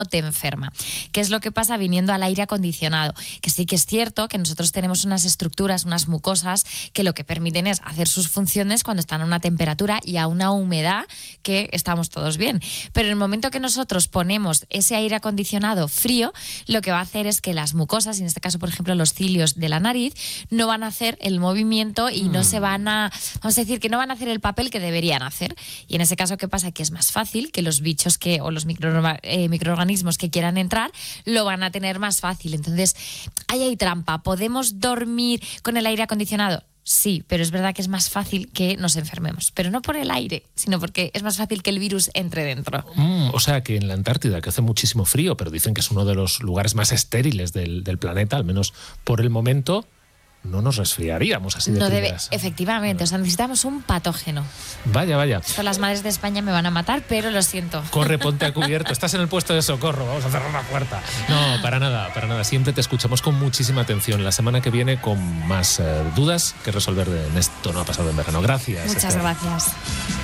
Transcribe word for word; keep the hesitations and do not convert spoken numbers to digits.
te enferma. ¿Qué es lo que pasa viniendo al aire acondicionado? Que sí que es cierto que nosotros tenemos unas estructuras, unas mucosas, que lo que permiten es hacer sus funciones cuando están a una temperatura y a una humedad que estamos todos bien. Pero en el momento que nosotros ponemos ese aire acondicionado frío, lo que va a hacer es que las mucosas, en este caso, por ejemplo, los cilios de la nariz, no van a hacer el movimiento y mm. no se van a, vamos a decir, que no van a hacer el papel que deberían hacer. Y en ese caso, ¿qué pasa? Que es más fácil que los bichos que, o los micro, eh, microorganismos que quieran entrar, lo van a tener más fácil. Entonces, ahí hay trampa. ¿Podemos dormir con el aire acondicionado? Sí, pero es verdad que es más fácil que nos enfermemos. Pero no por el aire, sino porque es más fácil que el virus entre dentro. Mm, o sea, que en la Antártida, que hace muchísimo frío, pero dicen que es uno de los lugares más estériles del, del planeta, al menos por el momento, no nos resfriaríamos así de no debe, primeras. Efectivamente, o sea, necesitamos un patógeno. Vaya, vaya. Esto las madres de España me van a matar, pero lo siento. Corre, ponte a cubierto. Estás en el puesto de socorro, vamos a cerrar la puerta. No, para nada, para nada. Siempre te escuchamos con muchísima atención. La semana que viene con más eh, dudas que resolver de esto no ha pasado en verano. Gracias. Muchas Esther. gracias.